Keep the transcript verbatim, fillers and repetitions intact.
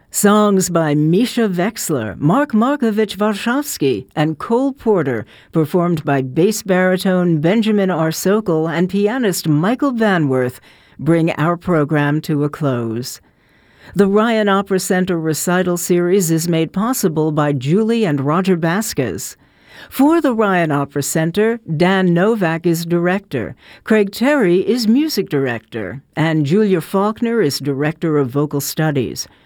Songs by Misha Wexler, Mark Markovich Warshawski, and Cole Porter, performed by bass baritone Benjamin R. Sokol and pianist Michael Vanworth, bring our program to a close. The Ryan Opera Center recital series is made possible by Julie and Roger Vasquez. For the Ryan Opera Center, Dan Novak is director, Craig Terry is music director, and Julia Faulkner is director of vocal studies.